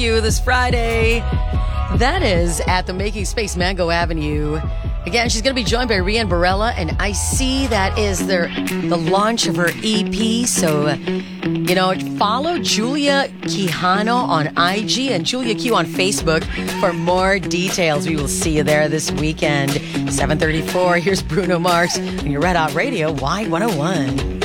You this Friday. That is at the Making Space Mango Avenue. Again, she's going to be joined by Rian Barella, and I see that is the launch of her EP. So, follow Julia Quijano on IG and Julia Q on Facebook for more details. We will see you there this weekend. 7:34. Here's Bruno Mars on your Red Hot Radio Y101.